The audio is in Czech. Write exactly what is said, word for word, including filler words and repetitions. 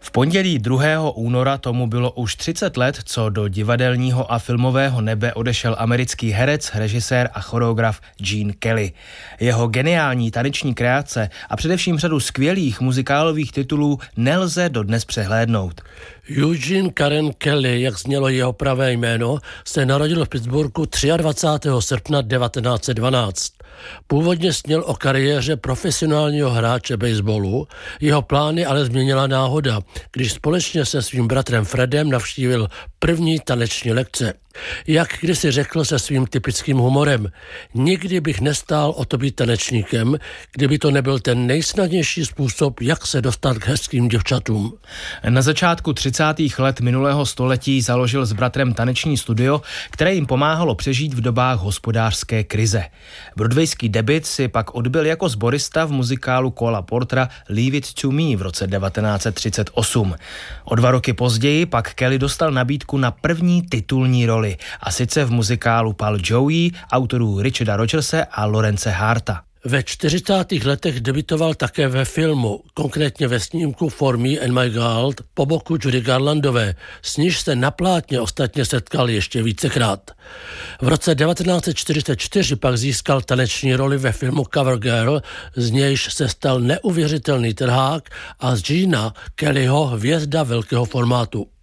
V pondělí druhého února tomu bylo už třicet let, co do divadelního a filmového nebe odešel americký herec, režisér a choreograf Gene Kelly. Jeho geniální taneční kreace a především řadu skvělých muzikálových titulů nelze dodnes přehlédnout. Eugene Karen Kelly, jak znělo jeho pravé jméno, se narodil v Pittsburghu dvacátého třetího srpna devatenáct set dvanáct. Původně sněl o kariéře profesionálního hráče baseballu, jeho plány ale změnila náhoda, když společně se svým bratrem Fredem navštívil první taneční lekce. Jak kdysi řekl se svým typickým humorem, nikdy bych nestál o to být tanečníkem, kdyby to nebyl ten nejsnadnější způsob, jak se dostat k hezkým děvčatům. Na začátku třicátých let minulého století založil s bratrem taneční studio, které jim pomáhalo přežít v dobách hospodářské krize. Broadwayský debut si pak odbyl jako sborista v muzikálu Cola Portera Leave It to Me v roce devatenáct set třicet osm. O dva roky později pak Kelly dostal nabídku na první titulní roli, a sice v muzikálu Pal Joey autorů Richarda Rodgerse a Laurence Harta. Ve čtyřicátých letech debutoval také ve filmu, konkrétně ve snímku For Me and My Girl po boku Judy Garlandové, s níž se na plátně ostatně setkal ještě vícekrát. V roce devatenáct set čtyřicet čtyři pak získal taneční roli ve filmu Cover Girl, z nějž se stal neuvěřitelný trhák a z Gena Kellyho hvězda velkého formátu.